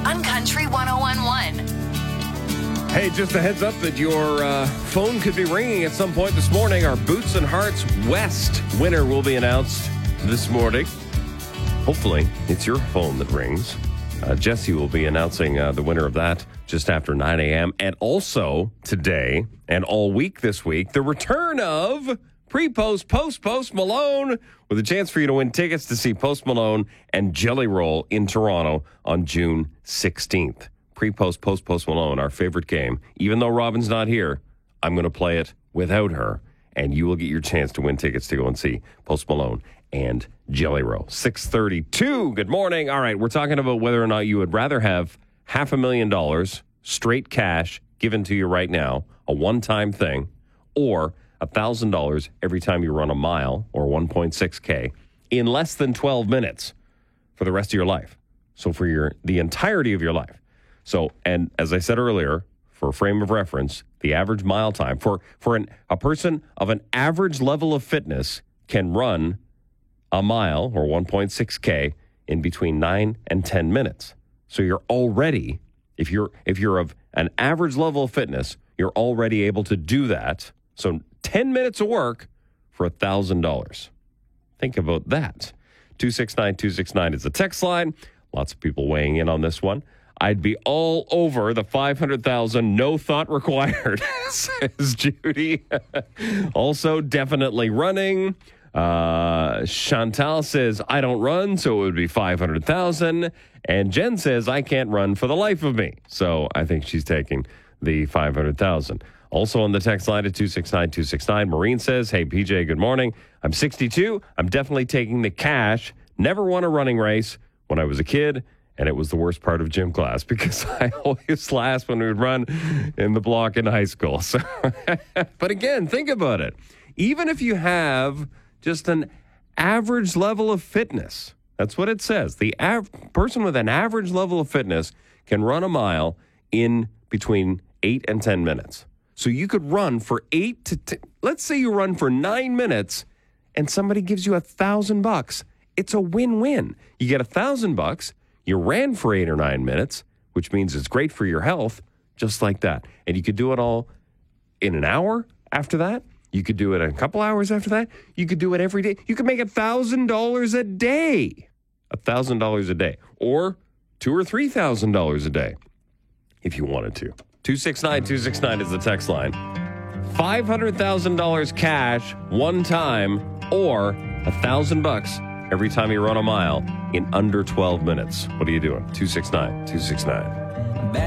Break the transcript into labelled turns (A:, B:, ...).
A: on Country 101.1.
B: Hey, just a heads up that your phone could be ringing at some point this morning. Our Boots and Hearts West winner will be announced this morning. Hopefully, it's your phone that rings. Jesse will be announcing the winner of that just after 9 a.m. And also today and all week this week, the return of Post Malone with a chance for you to win tickets to see Post Malone and Jelly Roll in Toronto on June 16th. Post Malone, our favorite game. Even though Robin's not here, I'm going to play it without her, and you will get your chance to win tickets to go and see Post Malone and Jelly Roll. 6:32. Good morning. All right, we're talking about whether or not you would rather have $500,000 straight cash given to you right now, a one-time thing, or $1,000 every time you run a mile or 1.6K in less than 12 minutes for the rest of your life. So for the entirety of your life. So, and as I said earlier, for a frame of reference, the average mile time for a person of an average level of fitness can run a mile or 1.6K in between 9 and 10 minutes. So you're already, if you're of an average level of fitness, you're already able to do that. So 10 minutes of work for $1,000. Think about that. 269-269 is the text line. Lots of people weighing in on this one. I'd be all over the $500,000, no thought required, says Judy. Also, definitely running. Chantal says, I don't run, so it would be $500,000. And Jen says, I can't run for the life of me. So I think she's taking the $500,000. Also on the text line at 269-269, Maureen says, hey, PJ, good morning. I'm 62. I'm definitely taking the cash. Never won a running race when I was a kid, and it was the worst part of gym class because I always last when we would run in the block in high school. So, but again, think about it. Even if you have just an average level of fitness, that's what it says. The person with an average level of fitness can run a mile in between 8 and 10 minutes. So you could run for 8 to 10. Let's say you run for 9 minutes and somebody gives you $1,000. It's a win-win. You get $1,000. You ran for 8 or 9 minutes, which means it's great for your health, just like that. And you could do it all in an hour after that. You could do it in a couple hours after that. You could do it every day. You could make $1,000 a day. $1,000 a day. Or $2,000 or $3,000 a day if you wanted to. 269-269 is the text line. $500,000 cash one time or $1,000 every time you run a mile in under 12 minutes. What are you doing? 269-269.